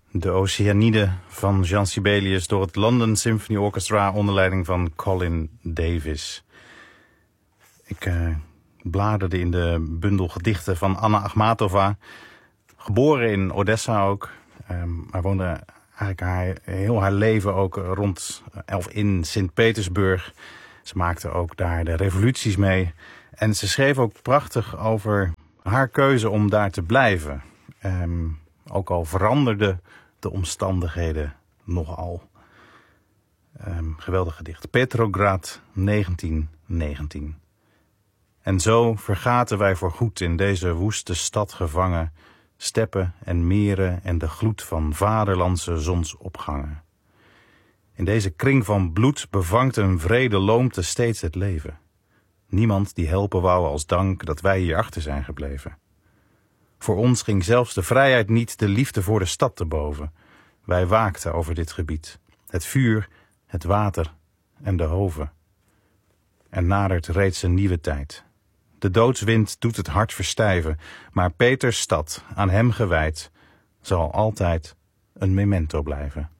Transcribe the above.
De Oceanide van Jean Sibelius door het London Symphony Orchestra onder leiding van Colin Davis. Ik bladerde in de bundel gedichten van Anna Akhmatova. Geboren in Odessa ook, maar woonde eigenlijk heel haar leven ook in Sint-Petersburg. Ze maakte ook daar de revoluties mee. En ze schreef ook prachtig over haar keuze om daar te blijven. Ook al veranderden de omstandigheden nogal. Geweldig gedicht. Petrograd 1919. En zo vergaten wij voorgoed in deze woeste stad gevangen, steppen en meren en de gloed van vaderlandse zonsopgangen. In deze kring van bloed bevangt een wrede loomte steeds het leven. Niemand die helpen wou als dank dat wij hier achter zijn gebleven. Voor ons ging zelfs de vrijheid niet de liefde voor de stad te boven. Wij waakten over dit gebied, het vuur, het water en de hoven. Er nadert reeds een nieuwe tijd. De doodswind doet het hart verstijven, maar Peters stad, aan hem gewijd, zal altijd een memento blijven.